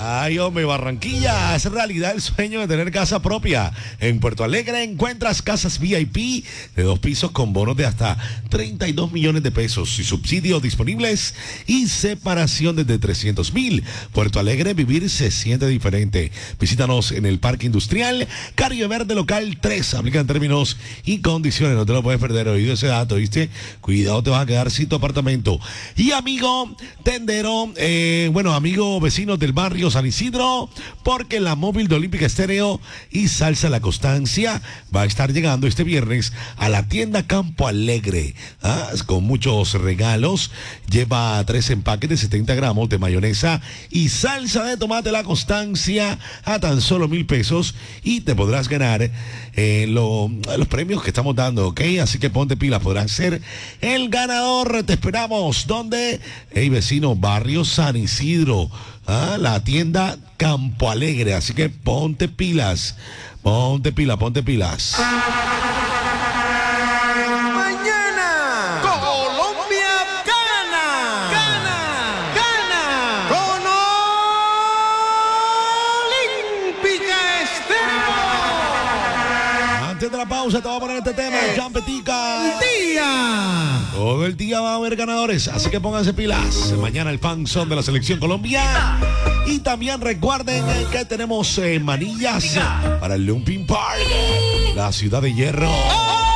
Ay, hombre, Barranquilla, es realidad el sueño de tener casa propia. En Puerto Alegre encuentras casas VIP de 2 pisos con bonos de hasta 32 millones de pesos y subsidios disponibles y separación desde 300.000. Puerto Alegre, vivir se siente diferente. Visítanos en el Parque Industrial Cario Verde Local 3. Aplican términos y condiciones, no te lo puedes perder. Oído ese dato, ¿viste? Cuidado, te vas a quedar sin tu apartamento. Y amigo tendero, amigo vecino del barrio San Isidro, porque la móvil de Olímpica Estéreo y Salsa La Constancia va a estar llegando este viernes a la tienda Campo Alegre, con muchos regalos. Lleva 3 empaques de 70 gramos de mayonesa y salsa de tomate La Constancia a tan solo 1,000 pesos y te podrás ganar los premios que estamos dando, ¿ok? Así que ponte pilas, podrás ser el ganador. Te esperamos. ¿Dónde? Hey, vecino, barrio San Isidro, la tienda Campo Alegre. Así que ponte pilas, ponte pilas. Mañana, Colombia gana con Olímpica Estéreo. Antes de la pausa te voy a poner este tema, Champetica. Día. Todo el día va a haber ganadores, así que pónganse pilas. Mañana el fan son de la selección Colombia. Y también recuerden que tenemos manillas para el Lumping Park, la Ciudad de Hierro.